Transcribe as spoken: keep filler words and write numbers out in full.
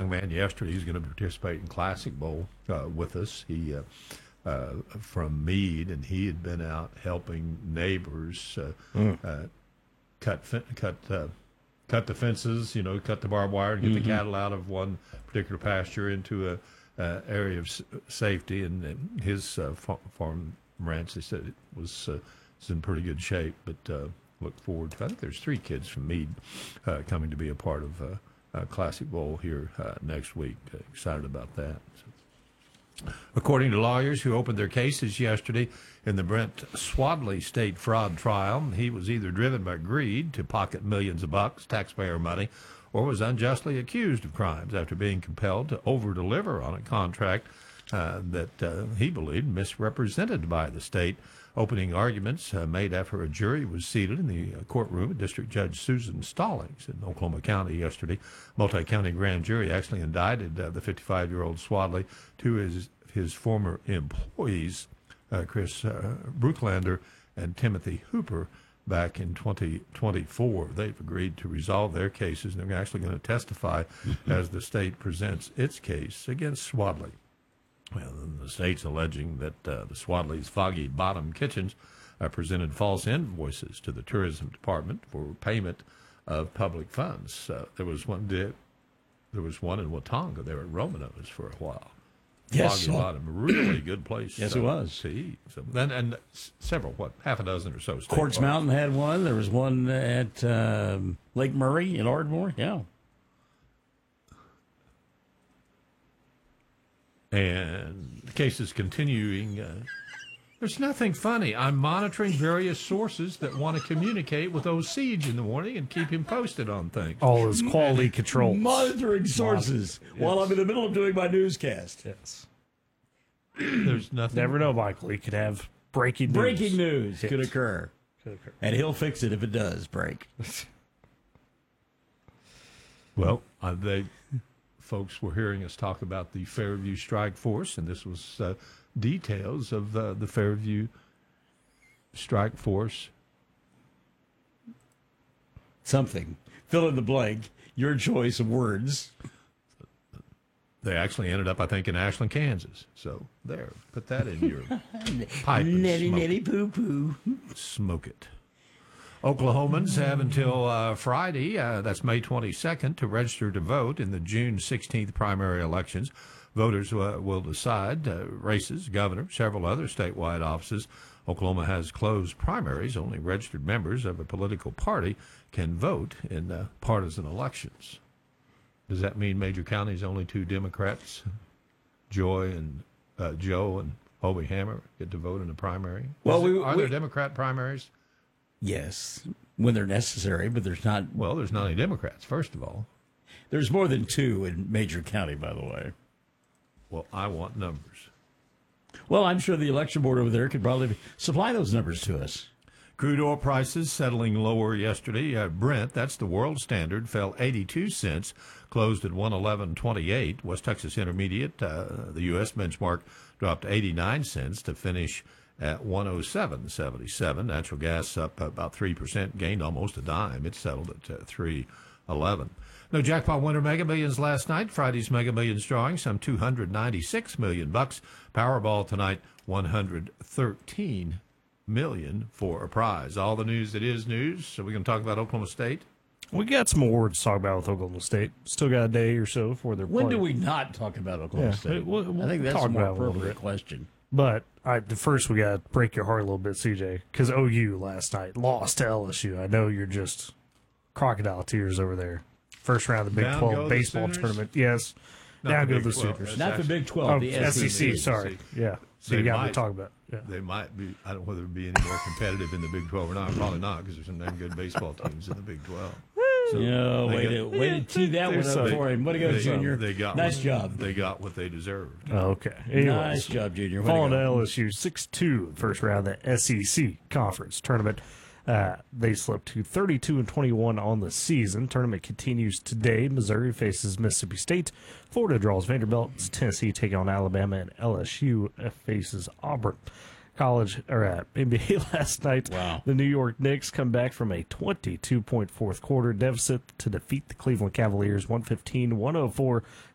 young man yesterday who's going to participate in Classic Bowl uh, with us. He uh, uh, from Meade, and he had been out helping neighbors uh, mm. uh, cut cut uh, cut the fences, you know, cut the barbed wire, and get mm-hmm. the cattle out of one particular pasture into a uh, area of s- safety. And, and his uh, farm, farm ranch, they said it was uh, was in pretty good shape, but. Uh, Look forward to. I think there's three kids from Meade uh, coming to be a part of uh, uh, Classic Bowl here uh, next week. Uh, excited about that. So. According to lawyers who opened their cases yesterday in the Brent Swadley state fraud trial, he was either driven by greed to pocket millions of bucks, taxpayer money, or was unjustly accused of crimes after being compelled to over-deliver on a contract uh, that uh, he believed misrepresented by the state. Opening arguments uh, made after a jury was seated in the uh, courtroom of District Judge Susan Stallings in Oklahoma County yesterday. Multi-county grand jury actually indicted uh, the fifty-five-year-old Swadley, two his, his former employees, uh, Chris uh, Brucklander and Timothy Hooper, back in twenty twenty-four. They've agreed to resolve their cases, and they're actually going to testify as the state presents its case against Swadley. Well, the state's alleging that uh, the Swadley's Foggy Bottom Kitchens uh, presented false invoices to the tourism department for payment of public funds. Uh, there was one did, there was one in Watonga there at Romano's for a while. Yes, Foggy Bottom, really good place. Yes, uh, it was to eat. So, and, and several, what, half a dozen or so. Quartz bars. Mountain had one. There was one at um, Lake Murray in Ardmore. Yeah. And the case is continuing. Uh, there's nothing funny. I'm monitoring various sources that want to communicate with Osage in the morning and keep him posted on things. All his quality control. Monitoring sources yes. while I'm in the middle of doing my newscast. Yes. There's nothing. Never know, Michael. He could have breaking news. Breaking news yes. could occur. Could occur. And he'll fix it if it does break. Well, uh, they... folks were hearing us talk about the Fairview Strike Force, and this was uh, details of uh, the Fairview Strike Force. Something. Fill in the blank. Your choice of words. They actually ended up, I think, in Ashland, Kansas. So there, put that in your pipe and Netty, smoke netty, it. poo, poo. Smoke it. Oklahomans have until uh, Friday, uh, that's May twenty-second, to register to vote in the June sixteenth primary elections. Voters uh, will decide uh, races, governor, several other statewide offices. Oklahoma has closed primaries. Only registered members of a political party can vote in uh, partisan elections. Does that mean major counties, only two Democrats, Joy and uh, Joe and Hobie Hammer, get to vote in a primary? Well, there, we, are we, there Democrat primaries? Yes, when they're necessary, but there's not. Well, there's not any Democrats, first of all. There's more than two in Major County, by the way. Well, I want numbers. Well, I'm sure the election board over there could probably supply those numbers to us. Crude oil prices settling lower yesterday. Uh, Brent, that's the world standard, fell eighty-two cents, closed at one eleven twenty-eight. West Texas Intermediate, uh, the U S benchmark, dropped eighty-nine cents to finish at one oh seven seventy-seven. Natural gas up about three percent, gained almost a dime. It settled at uh, three eleven. No jackpot winner Mega Millions last night. Friday's Mega Millions drawing some two hundred ninety-six million bucks. Powerball tonight, one hundred thirteen million for a prize. All the news that is news. So we're going to talk about Oklahoma State. We got some more to talk about with Oklahoma State. Still got a day or so before they're When playing. do we not talk about Oklahoma Yeah, State? we'll- we'll I think that's talk a more about it a little appropriate bit. question. But I, first, we got to break your heart a little bit, C J, because O U last night lost to L S U. I know you're just crocodile tears over there. First round of the Big Down go twelve the baseball Sooners? tournament. Yes. Not Down the go Big the twelve. Sooners. That's Not the actually- Big twelve, Oh, the S E C, S E C. sorry. Yeah. So They you got might- to talk about it. Yeah. They might be, I don't know whether it'd be any more competitive in the Big twelve or not. Probably not, because there's some damn good baseball teams in the Big twelve. So No, they way got- to, way to tee that one There's up some- for him. Way to go, they, Junior. They got nice what, job. They got what they deserved. Oh, okay. Anyways, Nice job, Junior. Way to Falling to go. L S U six two, first round of the S E C conference tournament. Uh, they slipped to thirty-two and twenty-one on the season. Tournament continues today. Missouri faces Mississippi State. Florida draws Vanderbilt. Tennessee taking on Alabama, and L S U faces Auburn. College or uh, N B A last night. Wow. The New York Knicks come back from a twenty-two point fourth quarter deficit to defeat the Cleveland Cavaliers one fifteen one oh four